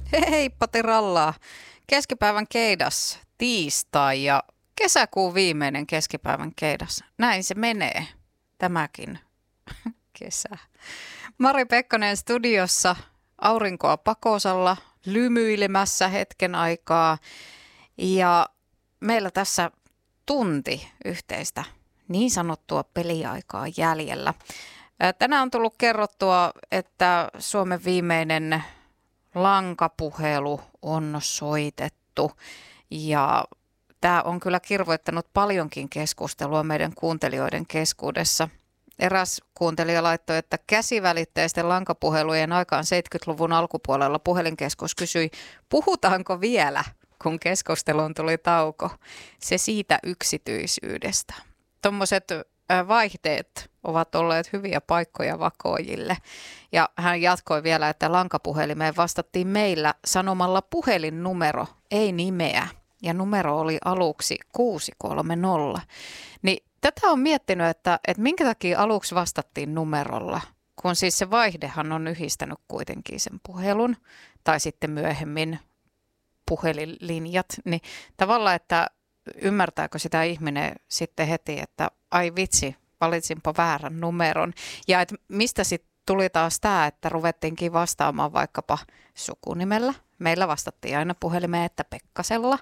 Heippa Tirallaa. Keskipäivän keidas tiistai ja kesäkuun viimeinen keskipäivän keidas. Näin se menee tämäkin kesä. Mari Pekkonen studiossa aurinkoa pakosalla lymyilemässä hetken aikaa ja meillä tässä tunti yhteistä niin sanottua peliaikaa jäljellä. Tänään on tullut kerrottua, että Suomen viimeinen lankapuhelu on soitettu ja tämä on kyllä kirvoittanut paljonkin keskustelua meidän kuuntelijoiden keskuudessa. Eräs kuuntelija laittoi, että käsivälitteisten lankapuhelujen aikaan 70-luvun alkupuolella puhelinkeskus kysyi, puhutaanko vielä, kun keskusteluun tuli tauko. Se siitä yksityisyydestä. Tuommoiset vaihteet ovat olleet hyviä paikkoja vakoojille. Ja hän jatkoi vielä, että lankapuhelimeen vastattiin meillä sanomalla puhelinnumero, ei nimeä. Ja numero oli aluksi 630. Niin tätä on miettinyt, että minkä takia aluksi vastattiin numerolla, kun siis se vaihdehan on yhdistänyt kuitenkin sen puhelun, tai sitten myöhemmin puhelinlinjat, niin tavallaan, että ymmärtääkö sitä ihminen sitten heti, että ai vitsi, valitsinpa väärän numeron. Ja että mistä sitten tuli taas tämä, että ruvettiinkin vastaamaan vaikkapa sukunimellä. Meillä vastattiin aina puhelimeen, että Pekkasella.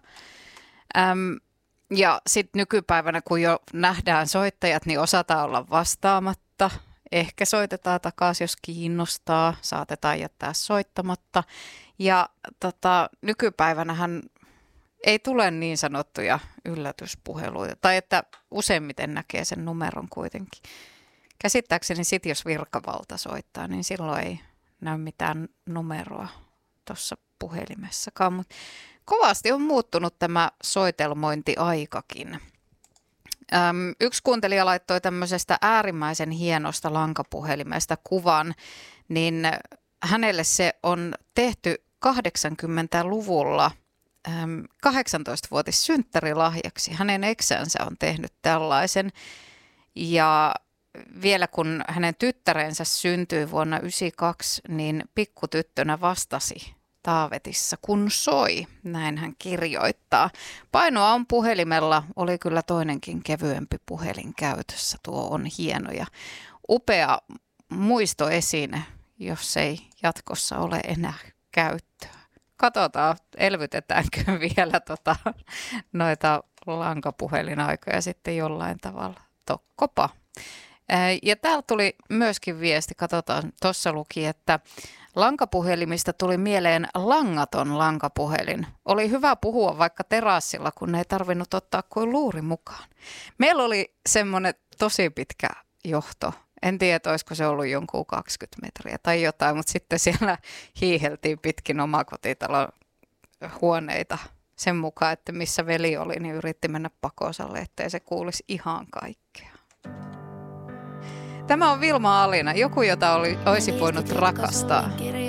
Ja sitten nykypäivänä, kun jo nähdään soittajat, niin osataan olla vastaamatta. Ehkä soitetaan takaisin, jos kiinnostaa. Saatetaan jättää soittamatta. Ja nykypäivänähän ei tule niin sanottuja yllätyspuheluita. Tai että useimmiten näkee sen numeron kuitenkin. Käsittääkseni sitten, jos virkavalta soittaa, niin silloin ei näy mitään numeroa tuossa puhelimessakaan. Mutta kovasti on muuttunut tämä soitelmointiaikakin. Yksi kuuntelija laittoi tämmöisestä äärimmäisen hienosta lankapuhelimesta kuvan, niin hänelle se on tehty 80-luvulla 18-vuotis synttärilahjaksi. Hänen eksänsä on tehnyt tällaisen ja vielä kun hänen tyttärensä syntyi vuonna 1992, niin pikkutyttönä vastasi taavetissa, kun soi. Näin hän kirjoittaa. Painoa on puhelimella, oli kyllä toinenkin kevyempi puhelin käytössä. Tuo on hieno ja upea muistoesine, jos ei jatkossa ole enää käyttöä. Katsotaan, elvytetäänkö vielä noita lankapuhelinaikoja sitten jollain tavalla. Tokkopa. Ja täällä tuli myöskin viesti, katsotaan, tuossa luki, että lankapuhelimista tuli mieleen langaton lankapuhelin. Oli hyvä puhua vaikka terassilla, kun ei tarvinnut ottaa kuin luuri mukaan. Meillä oli semmoinen tosi pitkä johto. En tiedä, olisiko se ollut jonkun 20 metriä tai jotain, mutta sitten siellä hiiheltiin pitkin omakotitalon huoneita sen mukaan, että missä veli oli, niin yritti mennä pakosalle, ettei se kuulisi ihan kaikkea. Tämä on Vilma Alina, joku jota olisi voinut rakastaa.